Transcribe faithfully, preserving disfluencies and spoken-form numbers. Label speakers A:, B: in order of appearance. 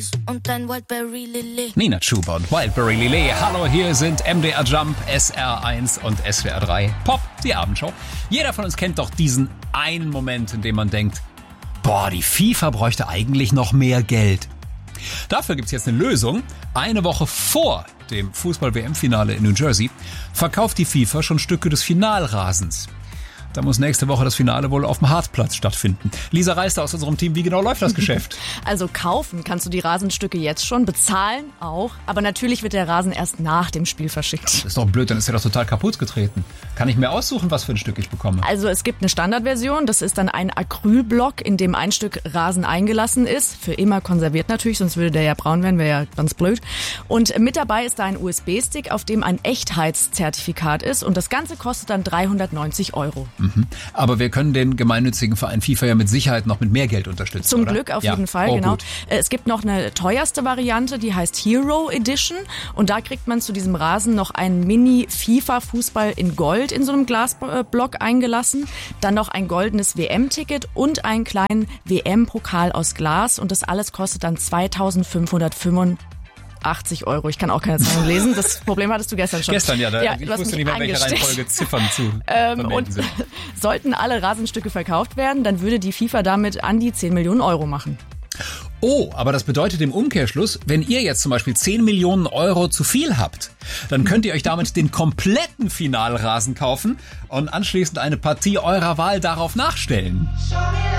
A: Und dein Wildberry Lillet.
B: Nina Chuba und Wildberry Lillet. Hallo, hier sind M D R Jump, S R eins und S W R drei. Pop, die Abendshow. Jeder von uns kennt doch diesen einen Moment, in dem man denkt, boah, die FIFA bräuchte eigentlich noch mehr Geld. Dafür gibt's jetzt eine Lösung. Eine Woche vor dem Fußball-W M-Finale in New Jersey verkauft die FIFA schon Stücke des Finalrasens. Da muss nächste Woche das Finale wohl auf dem Hartplatz stattfinden. Lisa Reister aus unserem Team, wie genau läuft das Geschäft?
C: Also kaufen kannst du die Rasenstücke jetzt schon, bezahlen auch. Aber natürlich wird der Rasen erst nach dem Spiel verschickt.
B: Das ist doch blöd, dann ist er doch total kaputt getreten. Kann ich mir aussuchen, was für ein Stück ich bekomme?
C: Also es gibt eine Standardversion, das ist dann ein Acrylblock, in dem ein Stück Rasen eingelassen ist. Für immer konserviert natürlich, sonst würde der ja braun werden, wäre ja ganz blöd. Und mit dabei ist da ein U S B-Stick, auf dem ein Echtheitszertifikat ist. Und das Ganze kostet dann dreihundertneunzig Euro.
B: Mhm. Aber wir können den gemeinnützigen Verein FIFA ja mit Sicherheit noch mit mehr Geld unterstützen,
C: Zum
B: oder?
C: Glück auf
B: ja.
C: jeden Fall,
B: oh,
C: genau.
B: Gut.
C: Es gibt noch eine teuerste Variante, die heißt Hero Edition. Und da kriegt man zu diesem Rasen noch einen Mini-FIFA-Fußball in Gold in so einem Glasblock eingelassen. Dann noch ein goldenes W M-Ticket und einen kleinen W M-Pokal aus Glas. Und das alles kostet dann zweitausendfünfhundertfünfundachtzig Euro. Ich kann auch keine Zahlen lesen. Das Problem hattest du gestern schon.
B: Gestern, ja. Da,
C: ja
B: ich wusste nicht mehr, welche Reihenfolge Ziffern zu
C: ähm, und
B: sind.
C: Sollten alle Rasenstücke verkauft werden, dann würde die FIFA damit an die zehn Millionen Euro machen.
B: Oh, aber das bedeutet im Umkehrschluss, wenn ihr jetzt zum Beispiel zehn Millionen Euro zu viel habt, dann könnt ihr euch damit den kompletten Finalrasen kaufen und anschließend eine Partie eurer Wahl darauf nachstellen.